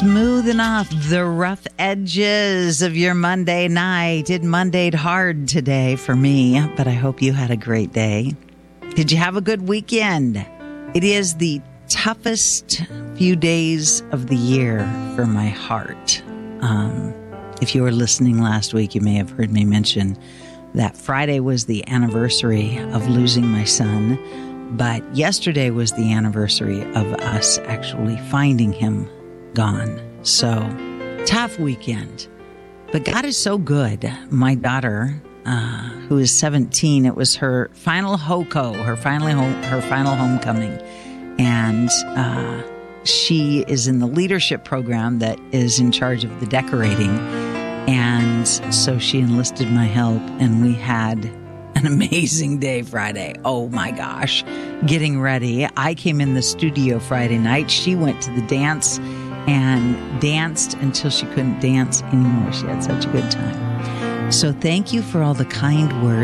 Smoothing off the rough edges of your Monday night. It Mondayed hard today for me, but I hope you had a great day. Did you have a good weekend? It is the toughest few days of the year for my heart. If you were listening last week, you may have heard me mention that Friday was the anniversary of losing my son, but yesterday was the anniversary of us actually finding him gone. So, tough weekend. But God is so good. My daughter, who is 17, it was her final HOCO, her final homecoming. And she is in the leadership program that is in charge of the decorating. And so she enlisted my help, and we had an amazing day Friday. Oh my gosh. Getting ready. I came in the studio Friday night. She went to the dance and danced until she couldn't dance anymore. She had such a good time. So thank you for all the kind words.